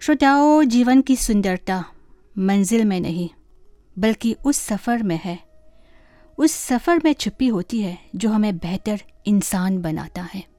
श्रोताओं, जीवन की सुंदरता मंजिल में नहीं बल्कि उस सफ़र में है। उस सफ़र में छुपी होती है जो हमें बेहतर इंसान बनाता है।